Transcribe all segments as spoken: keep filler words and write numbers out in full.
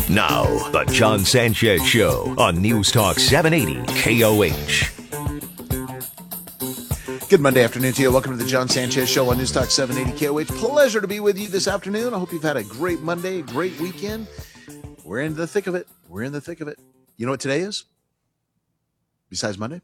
Now, the John Sanchez Show on News Talk seven eighty K O H. Good Monday afternoon to you. Welcome to the John Sanchez Show on News Talk seven eighty K O H. Pleasure to be with you this afternoon. I hope you've had a great Monday, a great weekend. We're in the thick of it. We're in the thick of it. You know what today is? Besides Monday?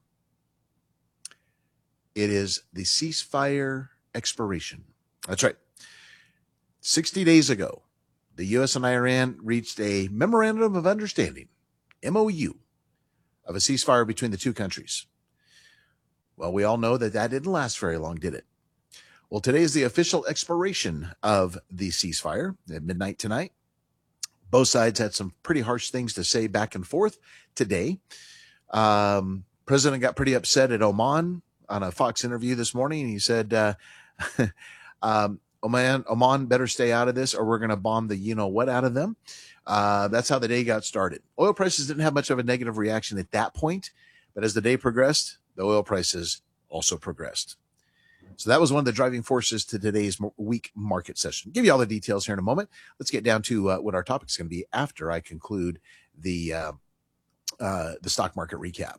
It is the ceasefire expiration. That's right. sixty days ago, the U S and Iran reached a memorandum of understanding, M O U, of a ceasefire between the two countries. Well, we all know that that didn't last very long, did it? Well, today is the official expiration of the ceasefire at midnight tonight. Both sides had some pretty harsh things to say back and forth today. Um, President got pretty upset at Oman on a Fox interview this morning. He said, uh, um, Oman, Oman better stay out of this or we're going to bomb the you-know-what out of them. Uh, that's how the day got started. Oil prices didn't have much of a negative reaction at that point, but as the day progressed, the oil prices also progressed. So that was one of the driving forces to today's week market session. Give you all the details here in a moment. Let's get down to uh, what our topic is going to be after I conclude the uh, uh, the stock market recap.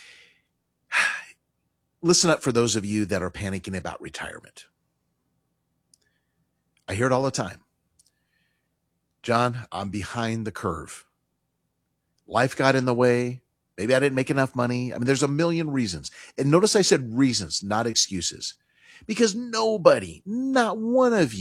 Listen up for those of you that are panicking about retirement. I hear it all the time. John, I'm behind the curve. Life got in the way. Maybe I didn't make enough money. I mean, there's a million reasons. And notice I said reasons, not excuses. Because nobody, not one of you,